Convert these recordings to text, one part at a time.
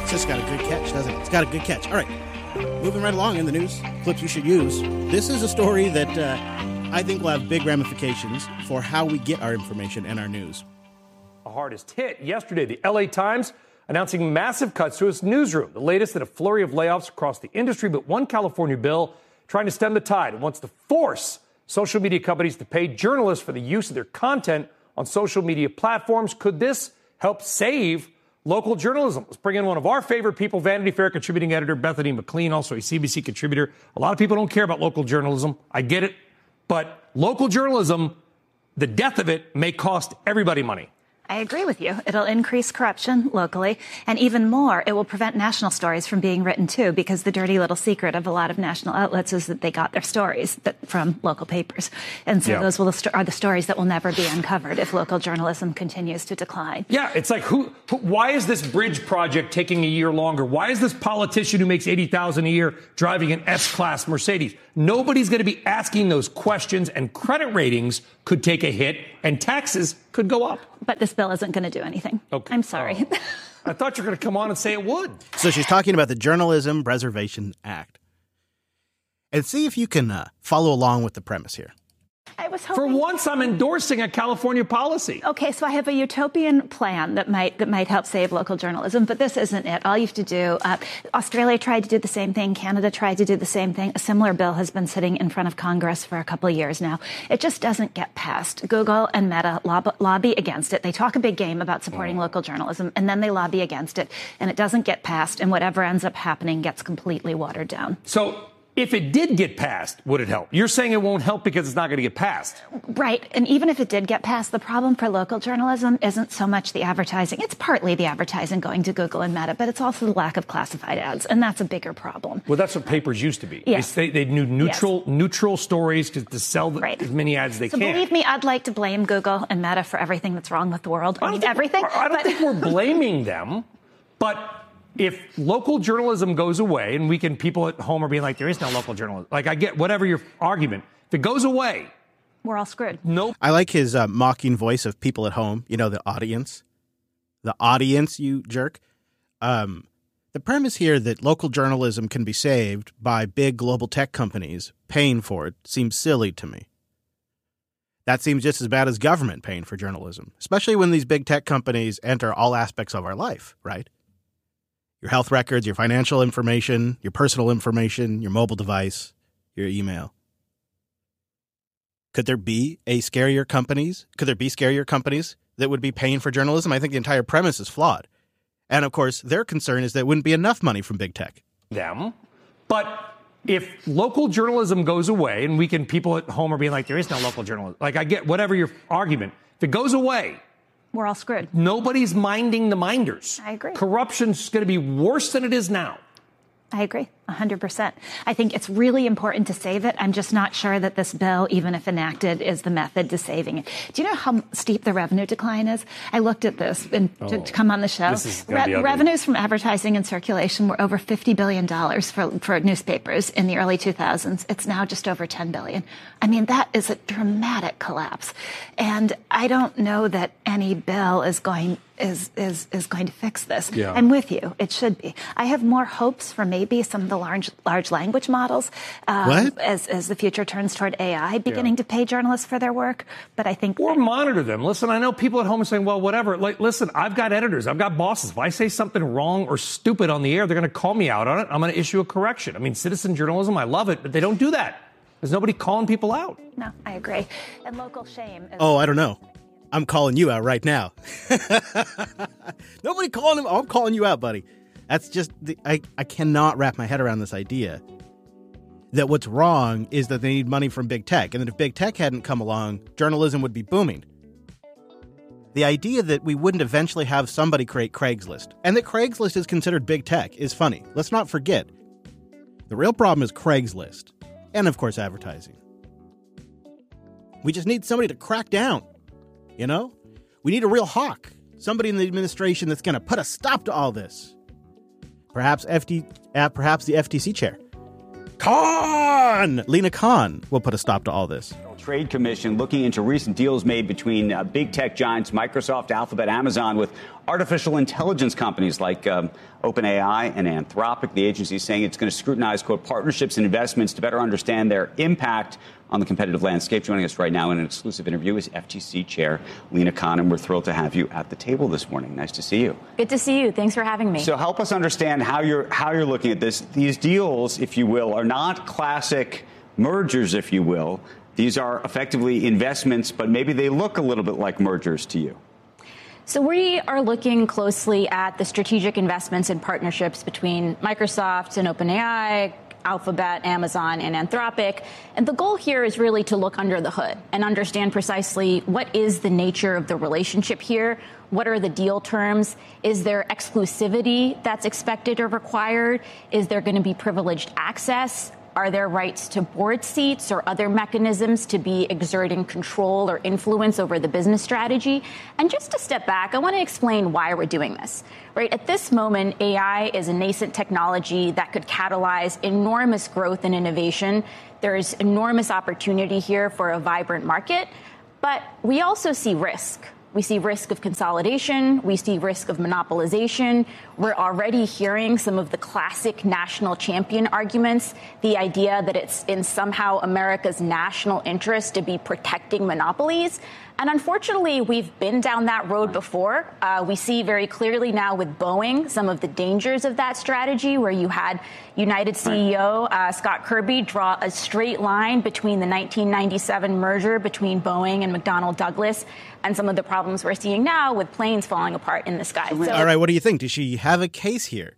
It's just got a good catch, doesn't it? It's got a good catch. All right. Moving right along in the news, clips you should use. This is a story that I think will have big ramifications for how we get our information and our news. The hardest hit yesterday, the LA Times announcing massive cuts to its newsroom. The latest in a flurry of layoffs across the industry, but one California bill trying to stem the tide and wants to force social media companies to pay journalists for the use of their content on social media platforms. Could this help save local journalism? Let's bring in one of our favorite people, Vanity Fair contributing editor Bethany McLean, also a CBC contributor. A lot of people don't care about local journalism. I get it. But local journalism, the death of it may cost everybody money. I agree with you. It'll increase corruption locally, and even more, it will prevent national stories from being written too, because the dirty little secret of a lot of national outlets is that they got their stories from local papers. And so those are the stories that will never be uncovered if local journalism continues to decline. Yeah, it's like, why is this bridge project taking a year longer? Why is this politician who makes $80,000 a year driving an S-Class Mercedes? Nobody's going to be asking those questions, and credit ratings could take a hit, and taxes could go up. But this bill isn't going to do anything. Okay. I'm sorry. Oh. I thought you were going to come on and say it would. So she's talking about the Journalism Preservation Act. And see if you can follow along with the premise here. I was hoping. For once, I'm endorsing a California policy. Okay, so I have a utopian plan that might help save local journalism, but this isn't it. All you have to do, Australia tried to do the same thing. Canada tried to do the same thing. A similar bill has been sitting in front of Congress for a couple of years now. It just doesn't get passed. Google and Meta lobby against it. They talk a big game about supporting local journalism, and then they lobby against it, and it doesn't get passed, and whatever ends up happening gets completely watered down. So if it did get passed, would it help? You're saying it won't help because it's not going to get passed. Right. And even if it did get passed, the problem for local journalism isn't so much the advertising. It's partly the advertising going to Google and Meta, but it's also the lack of classified ads. And that's a bigger problem. Well, that's what papers used to be. Yes. They knew neutral stories to sell as many ads as they can. So believe me, I'd like to blame Google and Meta for everything that's wrong with the world. I mean, everything. I don't think we're blaming them, but if local journalism goes away, and people at home are being like, there is no local journalism. Like, I get whatever your argument. If it goes away, we're all screwed. No. I like his mocking voice of people at home. You know, the audience. The audience, you jerk. The premise here that local journalism can be saved by big global tech companies paying for it seems silly to me. That seems just as bad as government paying for journalism, especially when these big tech companies enter all aspects of our life, right? Your health records, your financial information, your personal information, your mobile device, your email. Could there be scarier companies that would be paying for journalism? I think the entire premise is flawed. And, of course, their concern is that it wouldn't be enough money from big tech. But if local journalism goes away, and people at home are being like, there is no local journalism. Like, I get whatever your argument. If it goes away, we're all screwed. Nobody's minding the minders. I agree. Corruption's going to be worse than it is now. I agree, 100%. I think it's really important to save it. I'm just not sure that this bill, even if enacted, is the method to saving it. Do you know how steep the revenue decline is? I looked at this to come on the show. Revenues from advertising and circulation were over $50 billion for newspapers in the early 2000s. It's now just over $10 billion. I mean, that is a dramatic collapse. And I don't know that any bill is going to fix this. Yeah. I'm with you. It should be. I have more hopes for maybe some of the large language models as the future turns toward AI beginning to pay journalists for their work. But I think or monitor them. Listen, I know people at home are saying, well, whatever. Like, listen, I've got editors. I've got bosses. If I say something wrong or stupid on the air, they're going to call me out on it. I'm going to issue a correction. I mean, citizen journalism, I love it, but they don't do that. There's nobody calling people out. No, I agree. And local shame is... Oh, I don't know. I'm calling you out right now. Nobody calling him. Oh, I'm calling you out, buddy. That's just, I cannot wrap my head around this idea that what's wrong is that they need money from big tech. And that if big tech hadn't come along, journalism would be booming. The idea that we wouldn't eventually have somebody create Craigslist, and that Craigslist is considered big tech, is funny. Let's not forget. The real problem is Craigslist. And, of course, advertising. We just need somebody to crack down. You know? We need a real hawk. Somebody in the administration that's going to put a stop to all this. Perhaps the FTC chair. Lena Khan will put a stop to all this. Trade Commission looking into recent deals made between big tech giants Microsoft, Alphabet, Amazon with artificial intelligence companies like OpenAI and Anthropic. The agency is saying it's going to scrutinize, quote, partnerships and investments to better understand their impact on the competitive landscape. Joining us right now in an exclusive interview is FTC Chair Lina Khan, and we're thrilled to have you at the table this morning. Nice to see you. Good to see you. Thanks for having me. So help us understand how you're looking at this. These deals, if you will, are not classic mergers, if you will. These are effectively investments, but maybe they look a little bit like mergers to you. So we are looking closely at the strategic investments and partnerships between Microsoft and OpenAI, Alphabet, Amazon, and Anthropic. And the goal here is really to look under the hood and understand precisely what is the nature of the relationship here. What are the deal terms? Is there exclusivity that's expected or required? Is there going to be privileged access? Are there rights to board seats or other mechanisms to be exerting control or influence over the business strategy? And just to step back, I want to explain why we're doing this. Right at this moment, AI is a nascent technology that could catalyze enormous growth and innovation. There's enormous opportunity here for a vibrant market, but we also see risk. We see risk of consolidation. We see risk of monopolization. We're already hearing some of the classic national champion arguments, the idea that it's in somehow America's national interest to be protecting monopolies. And unfortunately, we've been down that road before. We see very clearly now with Boeing some of the dangers of that strategy, where you had United CEO Scott Kirby draw a straight line between the 1997 merger between Boeing and McDonnell Douglas and some of the problems we're seeing now with planes falling apart in the sky. So, all right, what do you think? Does she have a case here?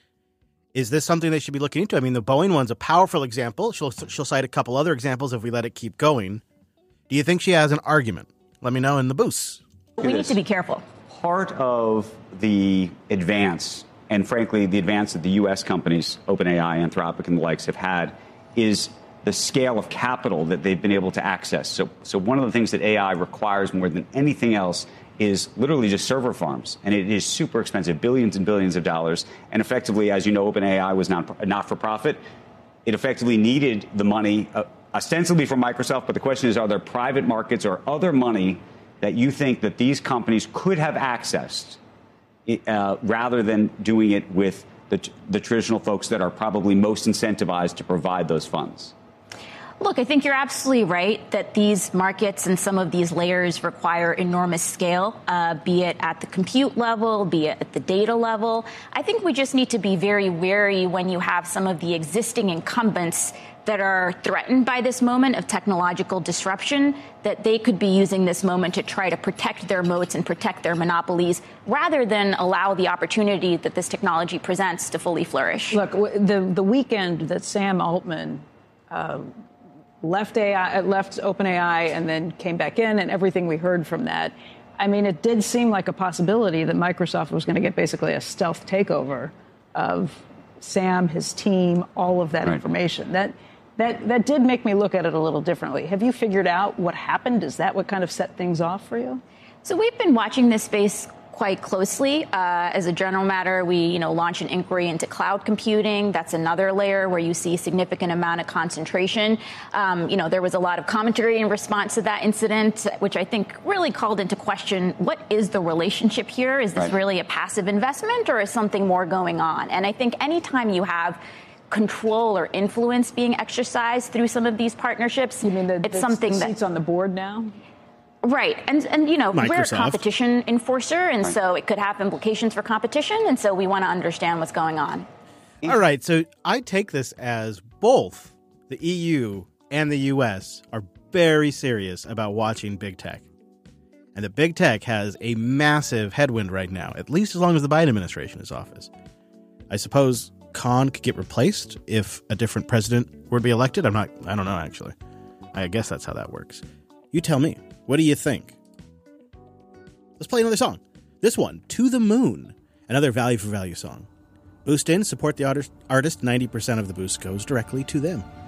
Is this something they should be looking into? I mean, the Boeing one's a powerful example. She'll cite a couple other examples if we let it keep going. Do you think she has an argument? Let me know in the booths. We need to be careful. Part of the advance, and frankly, the advance that the U.S. companies, OpenAI, Anthropic, and the likes have had, is the scale of capital that they've been able to access. So one of the things that AI requires more than anything else is literally just server farms. And it is super expensive, billions and billions of dollars. And effectively, as you know, OpenAI was not for profit. It effectively needed the money ostensibly from Microsoft, but the question is, are there private markets or other money that you think that these companies could have accessed rather than doing it with the traditional folks that are probably most incentivized to provide those funds? Look, I think you're absolutely right that these markets and some of these layers require enormous scale, be it at the compute level, be it at the data level. I think we just need to be very wary when you have some of the existing incumbents that are threatened by this moment of technological disruption, that they could be using this moment to try to protect their moats and protect their monopolies rather than allow the opportunity that this technology presents to fully flourish. Look, the weekend that Sam Altman left OpenAI and then came back in, and everything we heard from that, I mean, it did seem like a possibility that Microsoft was going to get basically a stealth takeover of Sam, his team, all of that information. That did make me look at it a little differently. Have you figured out what happened? Is that what kind of set things off for you? So we've been watching this space quite closely. As a general matter, we launch an inquiry into cloud computing. That's another layer where you see significant amount of concentration. There was a lot of commentary in response to that incident, which I think really called into question, what is the relationship here? Is this really a passive investment, or is something more going on? And I think anytime you have control or influence being exercised through some of these partnerships, it's something that seats on the board now. Right. And we're a competition enforcer, and so it could have implications for competition. And so we want to understand what's going on. All right. So I take this as both the EU and the U.S. are very serious about watching big tech. And the big tech has a massive headwind right now, at least as long as the Biden administration is in office. I suppose Khan could get replaced if a different president were to be elected. I don't know, actually. I guess that's how that works. You tell me. What do you think? Let's play another song. This one, To the Moon, another value for value song. Boost in, support the artist. 90% of the boost goes directly to them.